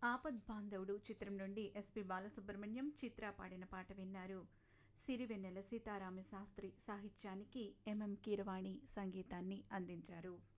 ఆపద్బాంధవుడు చిత్రం నుండి ఎస్పి బాలసుబ్రహ్మణ్యం, చిత్ర పాడిన పాట విన్నారు. సిరివెన్నెల సీతారామ శాస్త్రి సాహిత్యానికి ఎంఎం కీరవాణి సంగీతాన్ని అందించారు.